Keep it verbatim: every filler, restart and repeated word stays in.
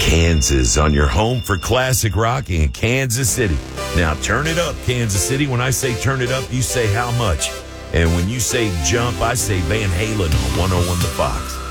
Kansas on your home for classic rock in Kansas City. Now turn it up, Kansas City. When I say turn it up, you say how much. And when you say jump, I say Van Halen on one oh one The Fox.